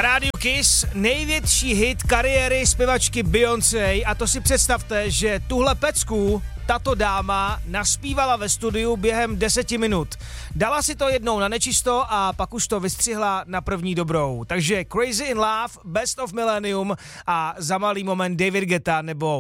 Na rádiu Kiss největší hit kariéry zpěvačky Beyoncé a to si představte, že tuhle pecku tato dáma naspívala ve studiu během 10 minut. Dala si to jednou na nečisto a pak už to vystřihla na první dobrou. Takže Crazy in Love, Best of Millennium a za malý moment David Guetta nebo